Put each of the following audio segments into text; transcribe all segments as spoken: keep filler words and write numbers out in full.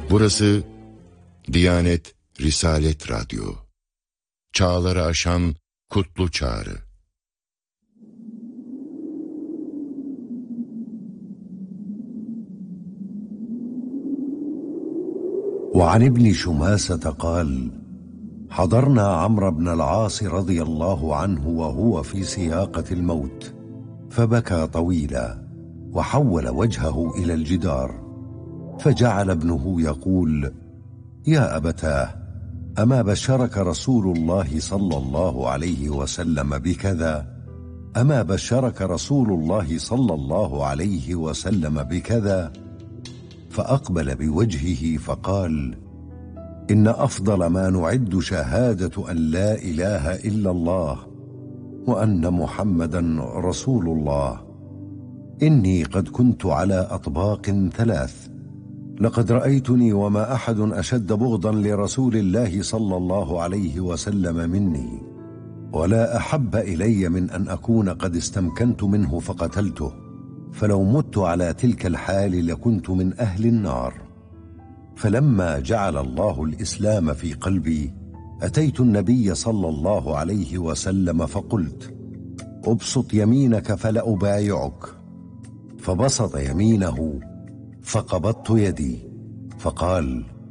Burası Diyanet Risalet Radyo. Çağları aşan kutlu çağrı. وعن ابن شماسة قال: حضرنا عمرو بن العاص رضي الله عنه وهو في سياقة الموت، فبكى طويلا وحول وجهه إلى الجدار، فجعل ابنه يقول: يا أبتاه، أما بشرك رسول الله صلى الله عليه وسلم بكذا؟ أما بشرك رسول الله صلى الله عليه وسلم بكذا؟ فأقبل بوجهه فقال: إن أفضل ما نعد شهادة أن لا إله إلا الله وأن محمدا رسول الله. إني قد كنت على أطباق ثلاث، لقد رأيتني وما أحد أشد بغضا لرسول الله صلى الله عليه وسلم مني، ولا أحب إلي من أن أكون قد استمكنت منه فقتلته، فلو مت على تلك الحال لكنت من أهل النار. فلما جعل الله الإسلام في قلبي أتيت النبي صلى الله عليه وسلم فقلت: أبسط يمينك فلأبايعك. فبسط يمينه فقبضت يدي، فقال: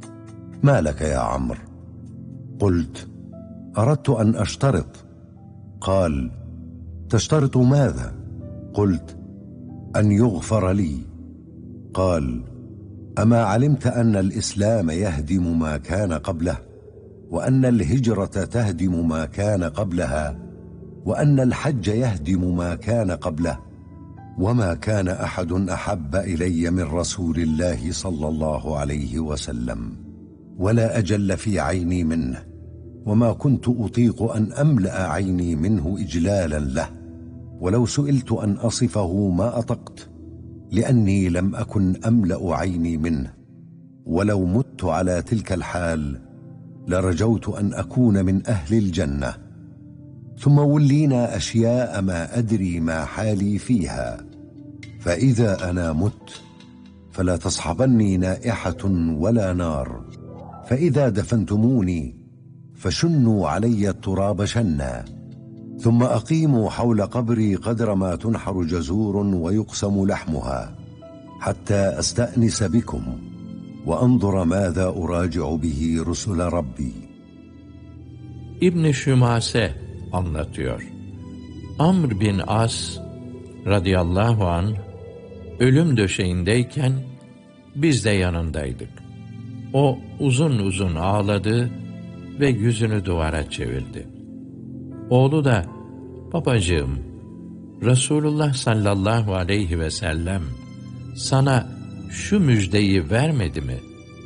ما لك يا عمرو؟ قلت: أردت أن أشترط. قال: تشترط ماذا؟ قلت: أن يغفر لي. قال: أما علمت أن الإسلام يهدم ما كان قبله، وأن الهجرة تهدم ما كان قبلها، وأن الحج يهدم ما كان قبله، وما كان أحد أحب إلي من رسول الله صلى الله عليه وسلم، ولا أجل في عيني منه، وما كنت أطيق أن أملأ عيني منه إجلالا له، ولو سئلت أن أصفه ما أطقت، لأني لم أكن أملأ عيني منه، ولو مت على تلك الحال لرجوت أن أكون من أهل الجنة. ثم ولينا أشياء ما أدري ما حالي فيها، فإذا أنا مت فلا تصحبني نائحة ولا نار، فإذا دفنتموني فشنوا علي التراب شنا، ثم أقيموا حول قبري قدر ما تنحر جزور ويقسم لحمها، حتى أستأنس بكم وأنظر ماذا أراجع به رسل ربي. İbn Şümase anlatıyor. Amr bin As radıyallahu anh ölüm döşeğindeyken biz de yanındaydık. O uzun uzun ağladı ve yüzünü duvara çevirdi. Oğlu da, babacığım, Resulullah sallallahu aleyhi ve sellem sana şu müjdeyi vermedi mi?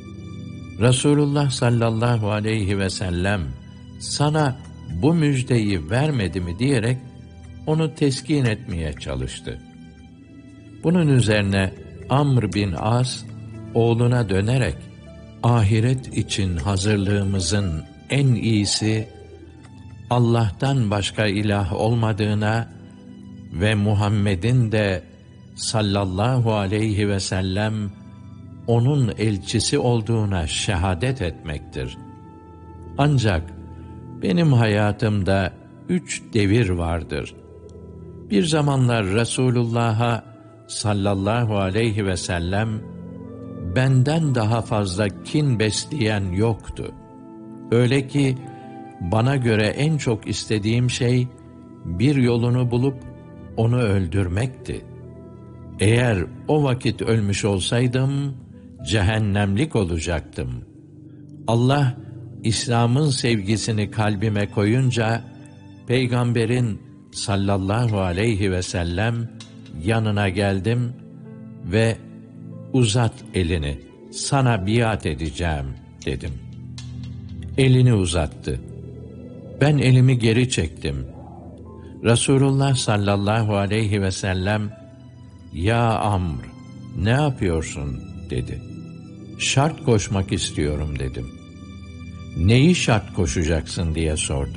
Resulullah sallallahu aleyhi ve sellem sana bu müjdeyi vermedi mi diyerek onu teskin etmeye çalıştı. Bunun üzerine Amr bin As oğluna dönerek, ahiret için hazırlığımızın en iyisi Allah'tan başka ilah olmadığına ve Muhammed'in de sallallahu aleyhi ve sellem onun elçisi olduğuna şehadet etmektir. Ancak benim hayatımda üç devir vardır. Bir zamanlar Resulullah'a sallallahu aleyhi ve sellem benden daha fazla kin besleyen yoktu. Öyle ki bana göre en çok istediğim şey bir yolunu bulup onu öldürmekti. Eğer o vakit ölmüş olsaydım cehennemlik olacaktım. Allah İslam'ın sevgisini kalbime koyunca Peygamberin sallallahu aleyhi ve sellem yanına geldim ve uzat elini, sana biat edeceğim dedim. Elini uzattı. Ben elimi geri çektim. Resulullah sallallahu aleyhi ve sellem, ya Amr, ne yapıyorsun dedi. Şart koşmak istiyorum dedim. Neyi şart koşacaksın diye sordu.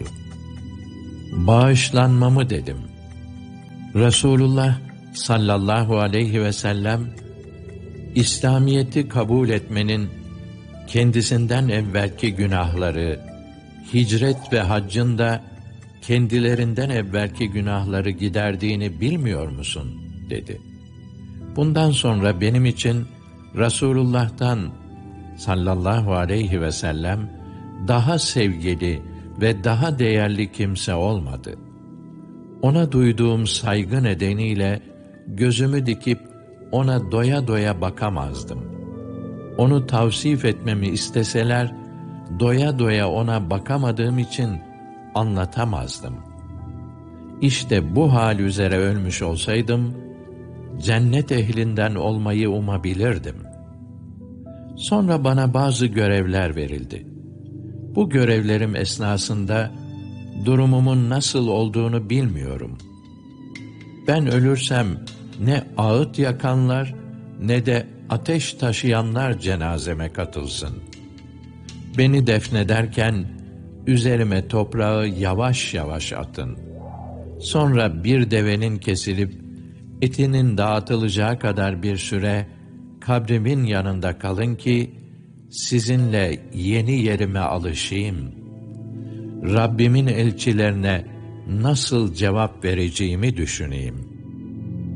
Bağışlanmamı dedim. Resulullah sallallahu aleyhi ve sellem, İslamiyet'i kabul etmenin kendisinden evvelki günahları, hicret ve haccın da kendilerinden evvelki günahları giderdiğini bilmiyor musun? Dedi. Bundan sonra benim için Resulullah'tan sallallahu aleyhi ve sellem daha sevgili ve daha değerli kimse olmadı. Ona duyduğum saygı nedeniyle gözümü dikip ona doya doya bakamazdım. Onu tavsif etmemi isteseler, doya doya ona bakamadığım için anlatamazdım. İşte bu hal üzere ölmüş olsaydım, cennet ehlinden olmayı umabilirdim. Sonra bana bazı görevler verildi. Bu görevlerim esnasında durumumun nasıl olduğunu bilmiyorum. Ben ölürsem ne ağıt yakanlar ne de ateş taşıyanlar cenazeme katılsın. Beni defnederken üzerime toprağı yavaş yavaş atın. Sonra bir devenin kesilip etinin dağıtılacağı kadar bir süre kabrimin yanında kalın ki sizinle yeni yerime alışayım. Rabbimin elçilerine nasıl cevap vereceğimi düşüneyim.